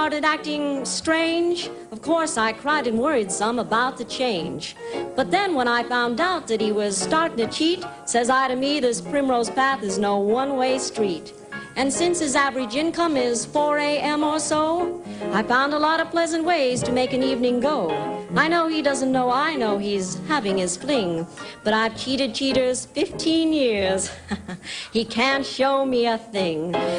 Started acting strange. Of course, I cried and worried some about the change. But then when I found out that he was starting to cheat, says I to me, this primrose path is no one-way street. And since his average income is 4 a.m. or so, I found a lot of pleasant ways to make an evening go. I know he doesn't know I know he's having his fling, but I've cheated cheaters 15 years. He can't show me a thing.